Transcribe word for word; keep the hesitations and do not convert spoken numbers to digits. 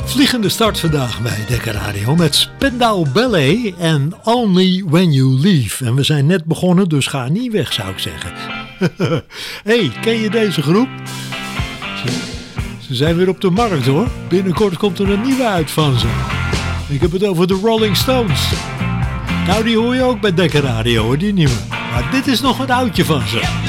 Vliegende start vandaag bij Dekker Radio met Spandau Ballet en Only When You Leave. En we zijn net begonnen, dus ga niet weg, zou ik zeggen. Hey, ken je deze groep? Ze, ze zijn weer op de markt hoor. Binnenkort komt er een nieuwe uit van ze. Ik heb het over de Rolling Stones. Nou, die hoor je ook bij Dekker Radio hoor, die nieuwe. Maar dit is nog een oudje van ze.